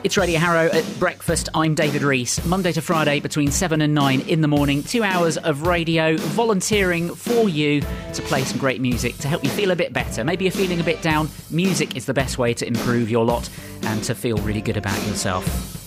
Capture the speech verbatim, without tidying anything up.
It's Radio Harrow at breakfast. I'm David Rees. Monday to Friday between seven and nine in the morning. Two hours of radio, volunteering for you to play some great music to help you feel a bit better. Maybe you're feeling a bit down. Music is the best way to improve your lot and to feel really good about yourself.